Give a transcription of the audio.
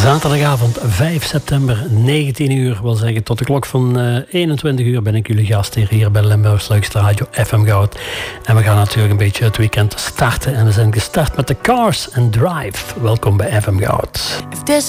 Zaterdagavond 5 september, 19 uur. Wil zeggen, tot de klok van 21 uur ben ik jullie gast hier bij Limburgs leukste radio FM Goud. En we gaan natuurlijk een beetje het weekend starten. En we zijn gestart met The Cars and Drive. Welkom bij FM Goud.